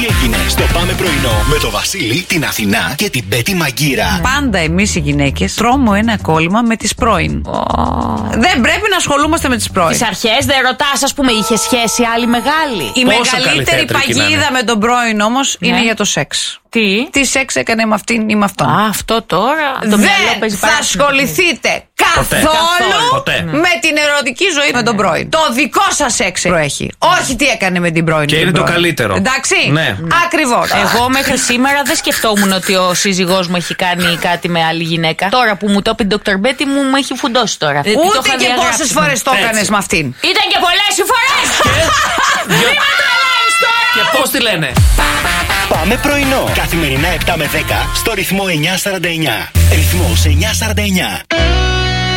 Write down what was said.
έγινε στο Πάμε Πρωινό με το Βασίλη, την Αθηνά και την Πέτη Μαγκύρα. Πάντα εμείς οι γυναίκες τρώμε ένα κόλλημα με τις πρώην. Δεν πρέπει να ασχολούμαστε με τις πρώην. Τις αρχές δεν ρωτάς, ας πούμε, είχε σχέση άλλη μεγάλη? Η μεγαλύτερη παγίδα με τον πρώην όμως είναι για το σεξ. Τι σεξ έκανε με αυτήν ή με αυτόν. Αυτό τώρα. Δεν θα ασχοληθείτε καθόλου με την ερωτική ζωή με τον πρώην. Το δικό σας σεξ προέχει. Όχι τι έκανε με την πρώην. Και είναι το καλύτερο. Εντάξει. Ναι. Ακριβώς. Εγώ μέχρι σήμερα δεν σκεφτόμουν ότι ο σύζυγός μου έχει κάνει κάτι με άλλη γυναίκα. Τώρα που μου το είπε η Dr. Betty μου έχει φουντώσει τώρα. Ούτε και πόσες φορές το έκανες με αυτήν. Ήταν και πολλές οι φορές. Μην με τρελαίνεις τώρα. Και πώς τη λένε? Πάμε Πρωινό. Καθημερινά 7 με 10 στο ρυθμό 949. Ρυθμός 949.